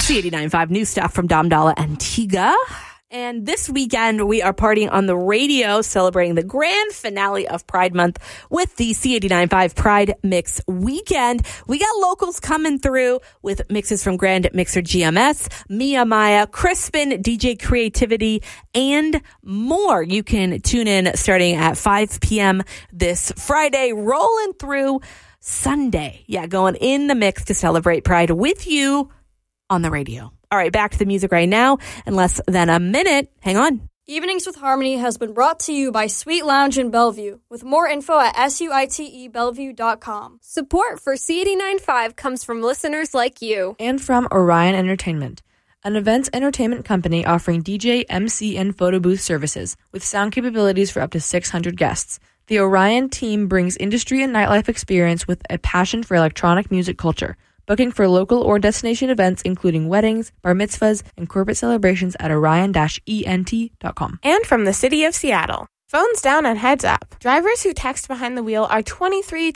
C89.5 new stuff from Dom Dalla Antigua. And this weekend, we are partying on the radio, celebrating the grand finale of Pride Month with the C89.5 Pride Mix Weekend. We got locals coming through with mixes from Grand Mixer GMS, Mia Maya, Crispin, DJ Creativity, and more. You can tune in starting at 5 p.m. this Friday, rolling through Sunday. Yeah, going in the mix to celebrate Pride with you on the radio. All right, back to the music right now in less than a minute. Hang on. Evenings with Harmony has been brought to you by Sweet Lounge in Bellevue, with more info at suitebellevue.com. Support for C89.5 comes from listeners like you. And from Orion Entertainment, an events entertainment company offering DJ, MC, and photo booth services with sound capabilities for up to 600 guests. The Orion team brings industry and nightlife experience with a passion for electronic music culture. Booking for local or destination events, including weddings, bar mitzvahs, and corporate celebrations at orion-ent.com. And from the city of Seattle. Phones down and heads up. Drivers who text behind the wheel are 23